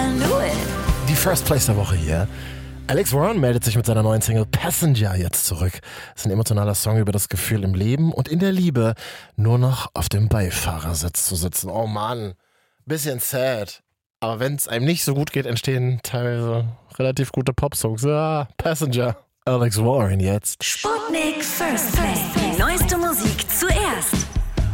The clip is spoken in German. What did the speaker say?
knew it. Die First Place der Woche hier. Alex Warren meldet sich mit seiner neuen Single Passenger jetzt zurück. Das ist ein emotionaler Song über das Gefühl im Leben und in der Liebe nur noch auf dem Beifahrersitz zu sitzen. Oh Mann, bisschen sad. Aber wenn es einem nicht so gut geht, entstehen teilweise relativ gute Popsongs. Ja, Passenger. Alex Warren jetzt. Sputnik First Place. Die neueste Musik